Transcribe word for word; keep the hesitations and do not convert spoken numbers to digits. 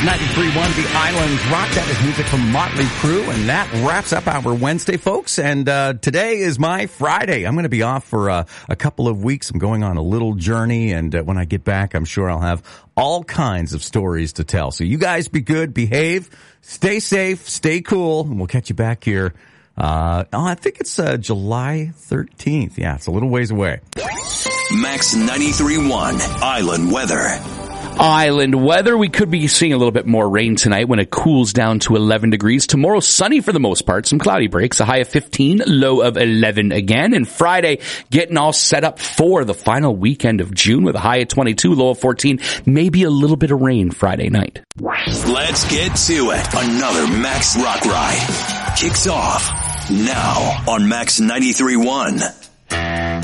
ninety-three point one, The Island Rock. That is music from Motley Crue, and that wraps up our Wednesday, folks. And uh today is my Friday. I'm going to be off for uh, a couple of weeks. I'm going on a little journey, and uh, when I get back, I'm sure I'll have all kinds of stories to tell. So you guys be good, behave, stay safe, stay cool, and we'll catch you back here. Uh, oh, I think it's uh, July thirteenth. Yeah, it's a little ways away. Max ninety-three point one, Island Weather. Island weather. We could be seeing a little bit more rain tonight when it cools down to eleven degrees. Tomorrow, sunny for the most part. Some cloudy breaks. A high of fifteen, low of eleven again. And Friday, getting all set up for the final weekend of June with a high of twenty-two, low of fourteen. Maybe a little bit of rain Friday night. Let's get to it. Another Max Rock Ride kicks off now on Max ninety-three point one.